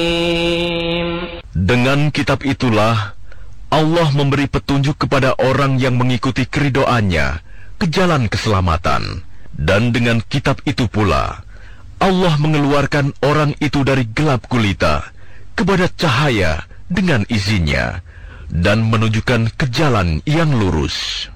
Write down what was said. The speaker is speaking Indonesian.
Dengan kitab itulah Allah memberi petunjuk kepada orang yang mengikuti keridhoannya ke jalan keselamatan. Dan dengan kitab itu pula Allah mengeluarkan orang itu dari gelap gulita kepada cahaya dengan izinnya dan menunjukkan ke jalan yang lurus.